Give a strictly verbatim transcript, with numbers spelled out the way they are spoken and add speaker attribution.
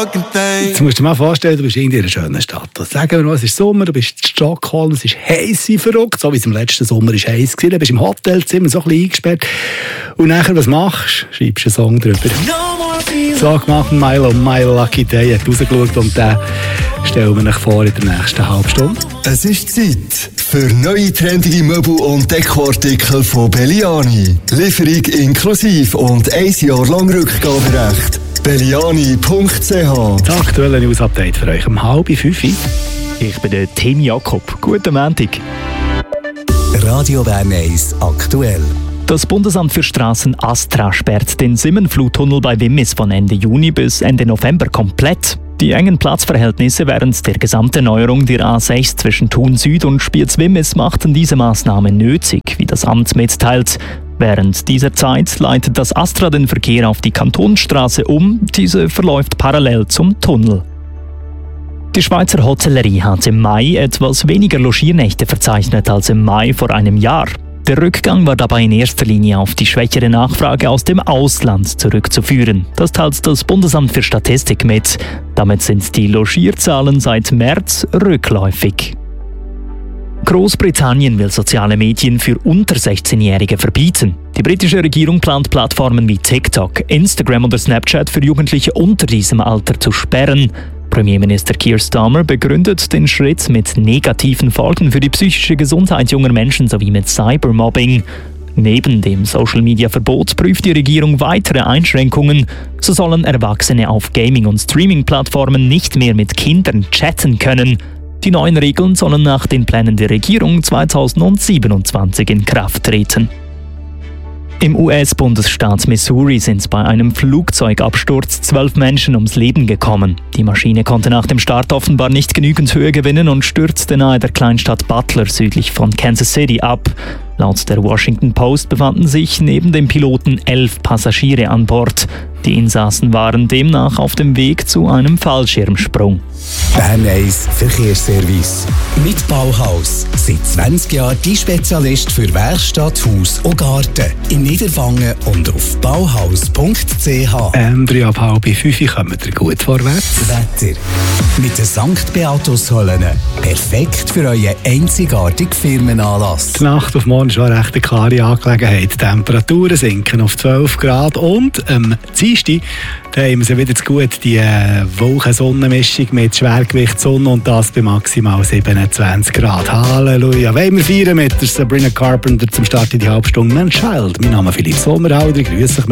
Speaker 1: fucking thing.
Speaker 2: Jetzt musst du dir mal vorstellen, du bist in einer schönen Stadt. Sagen wir mal, es ist Sommer, du bist in Stockholm, es ist heiß wie verrückt, so wie es im letzten Sommer ist heiß war. Du bist im Hotelzimmer so ein bisschen eingesperrt. Und nachher, was machst du? Schreibst einen Song drüber. So gemacht, Milo, My Lucky Day hat rausgeschaut und den stellen wir euch vor in der nächsten halben Stunde.
Speaker 3: Es ist Zeit für neue trendige Möbel und Dekoartikel von Belliani. Lieferung inklusiv und ein Jahr lang Rückgaberecht. belliani punkt c h.
Speaker 2: Das aktuelle News-Update für euch um halb fünf.
Speaker 4: Ich bin der Tim Jakob. Guten Montag.
Speaker 5: Radio Bern eins aktuell.
Speaker 4: Das Bundesamt für Straßen Astra sperrt den Simmenfluttunnel bei Wimmis von Ende Juni bis Ende November komplett. Die engen Platzverhältnisse während der gesamten Neuerung der A sechs zwischen Thun Süd und Spiez-Wimmis machten diese Maßnahme nötig, wie das Amt mitteilt. Während dieser Zeit leitet das Astra den Verkehr auf die Kantonsstraße um. Diese verläuft parallel zum Tunnel. Die Schweizer Hotellerie hat im Mai etwas weniger Logiernächte verzeichnet als im Mai vor einem Jahr. Der Rückgang war dabei in erster Linie auf die schwächere Nachfrage aus dem Ausland zurückzuführen. Das teilt das Bundesamt für Statistik mit. Damit sind die Logierzahlen seit März rückläufig. Großbritannien will soziale Medien für unter sechzehnjährige verbieten. Die britische Regierung plant Plattformen wie TikTok, Instagram oder Snapchat für Jugendliche unter diesem Alter zu sperren. Premierminister Keir Starmer begründet den Schritt mit negativen Folgen für die psychische Gesundheit junger Menschen sowie mit Cybermobbing. Neben dem Social-Media-Verbot prüft die Regierung weitere Einschränkungen. So sollen Erwachsene auf Gaming- und Streaming-Plattformen nicht mehr mit Kindern chatten können. Die neuen Regeln sollen nach den Plänen der Regierung zweitausendsiebenundzwanzig in Kraft treten. Im U S-Bundesstaat Missouri sind bei einem Flugzeugabsturz zwölf Menschen ums Leben gekommen. Die Maschine konnte nach dem Start offenbar nicht genügend Höhe gewinnen und stürzte nahe der Kleinstadt Butler südlich von Kansas City ab. Laut der Washington Post befanden sich neben dem Piloten elf Passagiere an Bord. Die Insassen waren demnach auf dem Weg zu einem Fallschirmsprung.
Speaker 5: Bern eins Verkehrsservice. Mit Bauhaus. Seit zwanzig Jahren die Spezialist für Werkstatt, Haus und Garten. In Niederwangen und auf bauhaus punkt c h.
Speaker 2: Ähm, drei ab halb fünf kommen wir gut vorwärts.
Speaker 5: Wetter. Mit den Sankt Beatus-Höllen. Perfekt für euren einzigartigen Firmenanlass.
Speaker 2: Die Nacht auf morgen ist schon eine recht klare Angelegenheit. Die Temperaturen sinken auf zwölf Grad und am Dienstag da haben wir sie wieder zu gut, die äh, Wolken-Sonnenmischung mit Schwergewicht Sonne und das bei maximal siebenundzwanzig Grad. Halleluja. Wollen wir feiern mit der Sabrina Carpenter zum Start in die Halbstunde Man Child. Mein Name ist Philipp Sommerhalder, grüße euch.